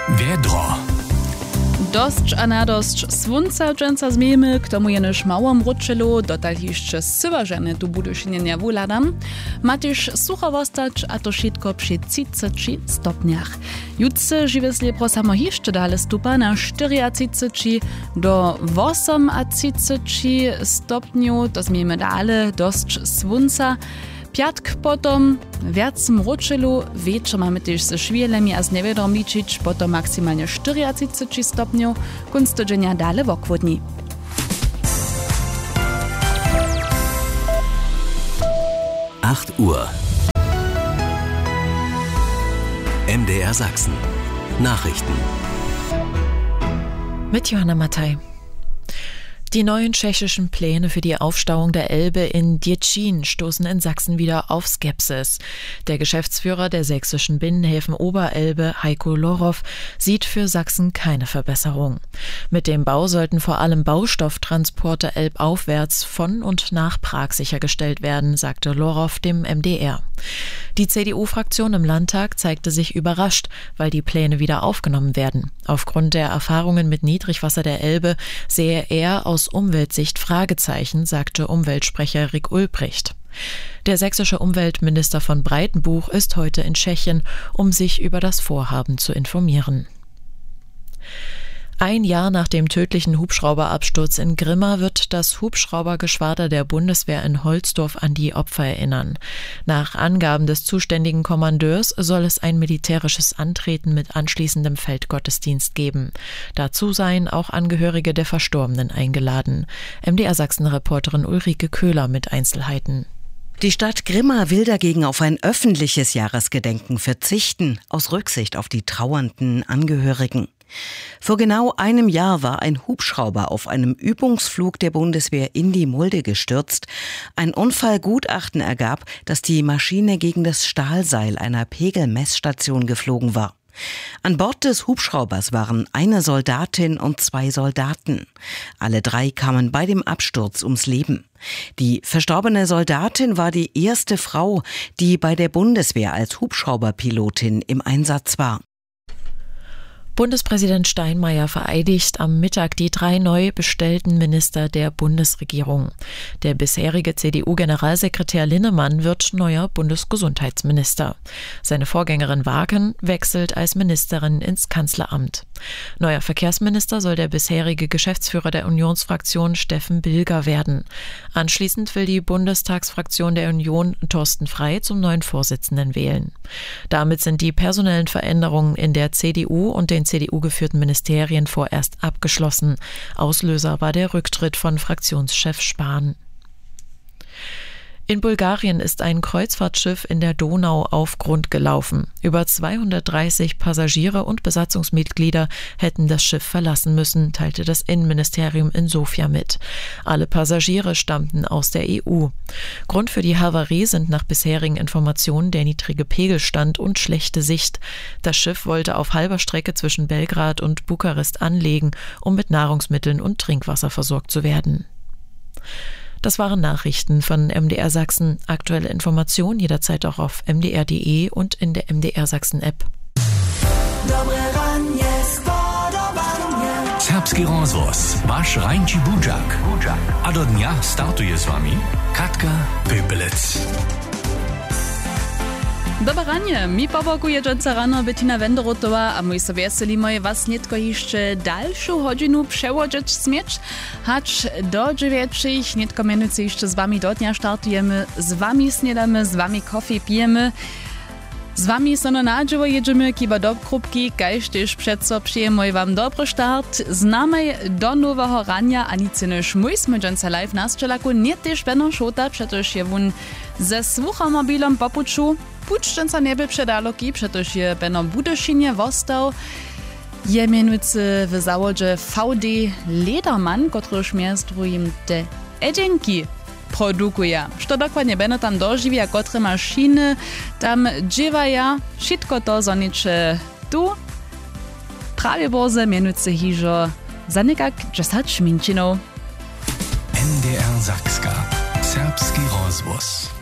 Wiedro. Dosć a nadosć słonca dżęca zmiemy, k tomu jenoż małom ruczelu, dotal jeszcze syważeny tu budysznienia wuladam, ma też sucho wostać, a to wszystko przy 33 stopniach. Jutce żywiesle prosamo jeszcze dalej stupa na 34 do 38 stopniów, to zmiemy dalej, dosć słonca. Piatk potom viac mručelu, večer máme tiež so švielemi a s nevedrom ličiť, potom maximálne 40 stopňov, konc týždňa dále v okvodni. Uhr. MDR Sachsen. Nachrichten. Mit Johanna Mattei. Die neuen tschechischen Pläne für die Aufstauung der Elbe in Děčín stoßen in Sachsen wieder auf Skepsis. Der Geschäftsführer der sächsischen Binnenhäfen Oberelbe, Heiko Lorow, sieht für Sachsen keine Verbesserung. Mit dem Bau sollten vor allem Baustofftransporte elbaufwärts von und nach Prag sichergestellt werden, sagte Lorow dem MDR. Die CDU-Fraktion im Landtag zeigte sich überrascht, weil die Pläne wieder aufgenommen werden. Aufgrund der Erfahrungen mit Niedrigwasser der Elbe sehe er aus Umweltsicht Fragezeichen, sagte Umweltsprecher Rick Ulbricht. Der sächsische Umweltminister von Breitenbuch ist heute in Tschechien, um sich über das Vorhaben zu informieren. Ein Jahr nach dem tödlichen Hubschrauberabsturz in Grimma wird das Hubschraubergeschwader der Bundeswehr in Holzdorf an die Opfer erinnern. Nach Angaben des zuständigen Kommandeurs soll es ein militärisches Antreten mit anschließendem Feldgottesdienst geben. Dazu seien auch Angehörige der Verstorbenen eingeladen. MDR Sachsen-Reporterin Ulrike Köhler mit Einzelheiten. Die Stadt Grimma will dagegen auf ein öffentliches Jahresgedenken verzichten, aus Rücksicht auf die trauernden Angehörigen. Vor genau einem Jahr war ein Hubschrauber auf einem Übungsflug der Bundeswehr in die Mulde gestürzt. Ein Unfallgutachten ergab, dass die Maschine gegen das Stahlseil einer Pegelmessstation geflogen war. An Bord des Hubschraubers waren eine Soldatin und 2 Soldaten. Alle 3 kamen bei dem Absturz ums Leben. Die verstorbene Soldatin war die erste Frau, die bei der Bundeswehr als Hubschrauberpilotin im Einsatz war. Bundespräsident Steinmeier vereidigt am Mittag die 3 neu bestellten Minister der Bundesregierung. Der bisherige CDU-Generalsekretär Linnemann wird neuer Bundesgesundheitsminister. Seine Vorgängerin Wagen wechselt als Ministerin ins Kanzleramt. Neuer Verkehrsminister soll der bisherige Geschäftsführer der Unionsfraktion Steffen Bilger werden. Anschließend will die Bundestagsfraktion der Union Thorsten Frey zum neuen Vorsitzenden wählen. Damit sind die personellen Veränderungen in der CDU und den CDU-geführten Ministerien vorerst abgeschlossen. Auslöser war der Rücktritt von Fraktionschef Spahn. In Bulgarien ist ein Kreuzfahrtschiff in der Donau auf Grund gelaufen. Über 230 Passagiere und Besatzungsmitglieder hätten das Schiff verlassen müssen, teilte das Innenministerium in Sofia mit. Alle Passagiere stammten aus der EU. Grund für die Havarie sind nach bisherigen Informationen der niedrige Pegelstand und schlechte Sicht. Das Schiff wollte auf halber Strecke zwischen Belgrad und Bukarest anlegen, um mit Nahrungsmitteln und Trinkwasser versorgt zu werden. Das waren Nachrichten von MDR Sachsen. Aktuelle Informationen jederzeit auch auf mdr.de und in der MDR Sachsen App. Serbski rozvoz, wasz rańczy budziak. A do dnia startuje z wami Katka Pöpelec. Dobranie, mi pobokuje dżąca rano Bettina Wenderotowa, a mój sobie weselimy was nietko jeszcze dalszą godzinu przełożyć smieć, hacz do 9, nietko mianowicie jeszcze z wami do dnia startujemy, z wami śniadamy, z wami kofi pijemy, z wami sono nadżywo jedziemy kiba do krupki, kajż też przeco przyjemy wam dobry start, z nami do nowego rania, a nic nyż mój sme dżąca live na strzelaku, nie też będą szota, przetoż je wun ze słuchomobilom popuczu, Pučtenca neby předaloki, protože je Benno Budešinje vostał. Je mianowicie w zawodzie VD Ledermann, któryż miastrujim te edzenki produkuje. Što dokładnie Benno tam doživi, a kotre maszyny tam dziewaja, wszystko to zonicze tu. Prawie boze mianowicie hižo za nekak 10 minčinov. MDR Sakska. Serbski rozvoz.